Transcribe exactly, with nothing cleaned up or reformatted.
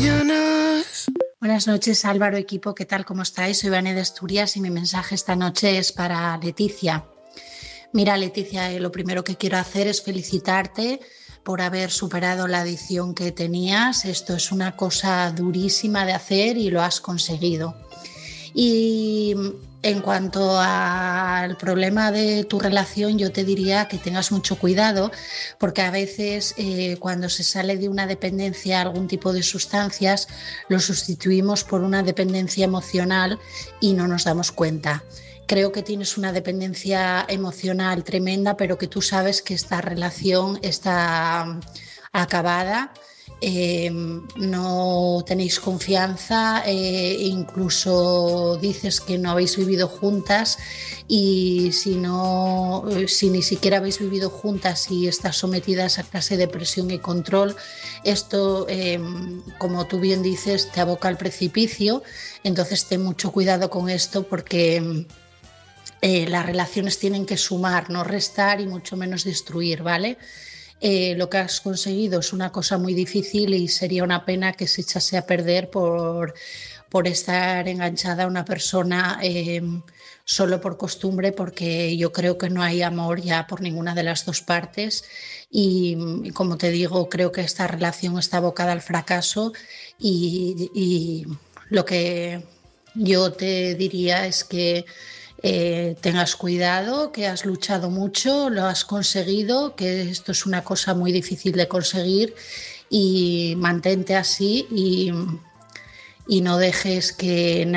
mañanas. Buenas noches, Álvaro, equipo, ¿qué tal? ¿Cómo estáis? Soy Vane de Asturias y mi mensaje esta noche es para Leticia. Mira, Leticia, eh, lo primero que quiero hacer es felicitarte por haber superado la adicción que tenías. Esto es una cosa durísima de hacer y lo has conseguido. Y en cuanto al problema de tu relación, yo te diría que tengas mucho cuidado, porque a veces eh, cuando se sale de una dependencia a algún tipo de sustancias, lo sustituimos por una dependencia emocional y no nos damos cuenta. Creo que tienes una dependencia emocional tremenda, pero que tú sabes que esta relación está acabada. Eh, no tenéis confianza, eh, incluso dices que no habéis vivido juntas, y si, no, si ni siquiera habéis vivido juntas y estás sometida a esa clase de presión y control, esto, eh, como tú bien dices, te aboca al precipicio. Entonces ten mucho cuidado con esto, porque eh, las relaciones tienen que sumar, no restar y mucho menos destruir, ¿vale? Eh, lo que has conseguido es una cosa muy difícil y sería una pena que se echase a perder por, por estar enganchada a una persona eh, solo por costumbre, porque yo creo que no hay amor ya por ninguna de las dos partes y, y como te digo, creo que esta relación está abocada al fracaso y, y lo que yo te diría es que Eh, tengas cuidado, que has luchado mucho, lo has conseguido, que esto es una cosa muy difícil de conseguir, y mantente así y, y no dejes que